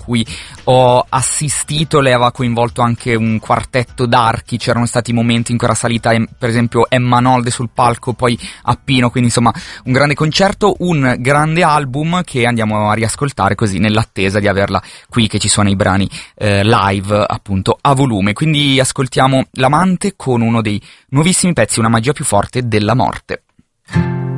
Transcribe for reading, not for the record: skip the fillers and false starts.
cui ho assistito. Lei aveva coinvolto anche un quartetto d'archi, c'erano stati momenti in cui era salita per esempio Emma Nolde sul palco, poi Appino, quindi insomma un grande concerto, un grande album che andiamo a riascoltare così nell'attesa di averla qui, che ci suona i brani live appunto a volume. Quindi ascoltiamo L'Amante con uno dei nuovissimi pezzi, Una magia più forte della morte.